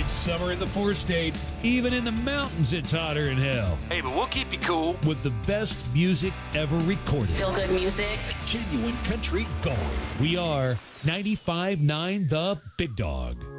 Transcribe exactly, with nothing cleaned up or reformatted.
It's summer in the four states. Even in the mountains, it's hotter than hell. Hey, but we'll keep you cool. With the best music ever recorded. Feel good music. Genuine country gold. We are ninety-five point nine The Big Dog.